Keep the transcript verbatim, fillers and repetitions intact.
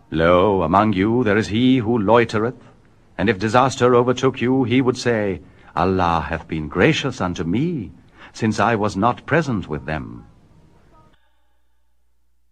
Lo, among you there is he who loitereth, and if disaster overtook you, he would say, Allah hath been gracious unto me, since I was not present with them.